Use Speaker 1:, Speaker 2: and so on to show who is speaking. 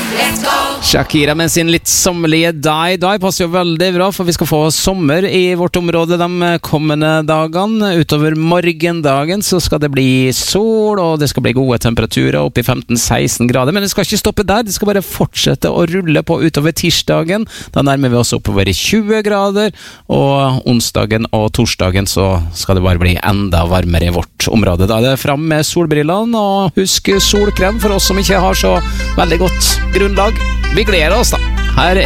Speaker 1: Shakira med sin litt sommerlige Die passer jo veldig bra, for vi skal få sommer i vårt område de kommende dagene. Utover morgendagen så skal det bli sol, og det skal bli gode temperaturer opp i 15-16 grader, men det skal ikke stoppe der, det skal bare fortsette å rulle på utover tirsdagen. Da nærmer vi oss oppover i 20 grader, og onsdagen og torsdagen så skal det bare bli enda varmere i vårt område. Da er det fram med solbrillene, og husk solkrem for oss som ikke har så veldig godt grunnlag. Vi gleder oss da. Her